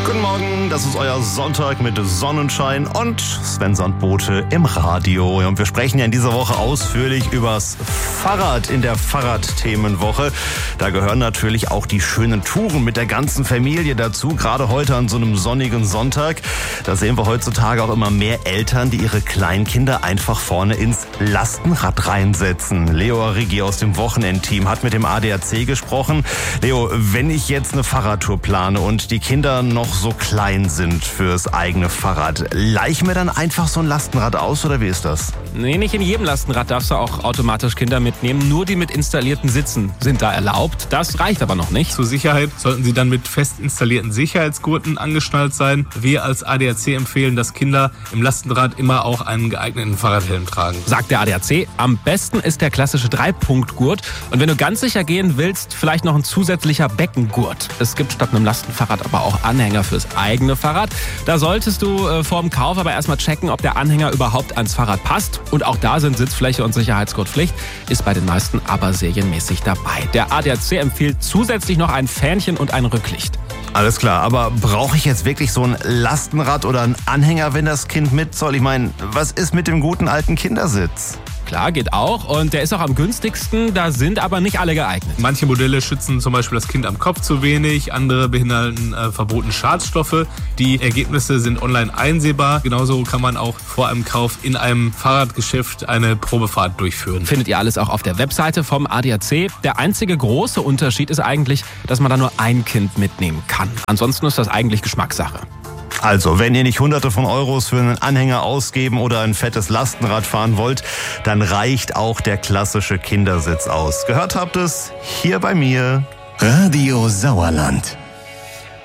Guten Morgen, das ist euer Sonntag mit Sonnenschein und Sven Sandbote im Radio. Und wir sprechen ja in dieser Woche ausführlich übers Fahrrad in der Fahrradthemenwoche. Da gehören natürlich auch die schönen Touren mit der ganzen Familie dazu. Gerade heute an so einem sonnigen Sonntag. Da sehen wir heutzutage auch immer mehr Eltern, die ihre Kleinkinder einfach vorne ins Lastenrad reinsetzen. Leo Arrighi aus dem Wochenendteam hat mit dem ADAC gesprochen. Leo, wenn ich jetzt eine Fahrradtour plane und die Kinder noch so klein sind fürs eigene Fahrrad, leih ich mir dann einfach so ein Lastenrad aus oder wie ist das? Nee, nicht in jedem Lastenrad darfst du auch automatisch Kinder mitnehmen. Nur die mit installierten Sitzen sind da erlaubt. Das reicht aber noch nicht. Zur Sicherheit sollten sie dann mit fest installierten Sicherheitsgurten angeschnallt sein. Wir als ADAC empfehlen, dass Kinder im Lastenrad immer auch einen geeigneten Fahrradhelm tragen. Sagt der ADAC, am besten ist der klassische 3-Punkt-Gurt. Und wenn du ganz sicher gehen willst, vielleicht noch ein zusätzlicher Beckengurt. Es gibt statt einem Lastenfahrrad aber auch Anhänger fürs eigene Fahrrad. Da solltest du vor dem Kauf aber erstmal checken, ob der Anhänger überhaupt ans Fahrrad passt. Und auch da sind Sitzfläche und Sicherheitsgurt Pflicht. Ist bei den meisten aber serienmäßig dabei. Der ADAC empfiehlt zusätzlich noch ein Fähnchen und ein Rücklicht. Alles klar, aber brauche ich jetzt wirklich so ein Lastenrad oder einen Anhänger, wenn das Kind mit soll? Ich meine, was ist mit dem guten alten Kindersitz? Klar, geht auch. Und der ist auch am günstigsten. Da sind aber nicht alle geeignet. Manche Modelle schützen zum Beispiel das Kind am Kopf zu wenig. Andere behindern verbotene Schadstoffe. Die Ergebnisse sind online einsehbar. Genauso kann man auch vor einem Kauf in einem Fahrradgeschäft eine Probefahrt durchführen. Findet ihr alles auch auf der Webseite vom ADAC. Der einzige große Unterschied ist eigentlich, dass man da nur ein Kind mitnehmen kann. Ansonsten ist das eigentlich Geschmackssache. Also, wenn ihr nicht Hunderte von Euros für einen Anhänger ausgeben oder ein fettes Lastenrad fahren wollt, dann reicht auch der klassische Kindersitz aus. Gehört habt es hier bei mir. Radio Sauerland.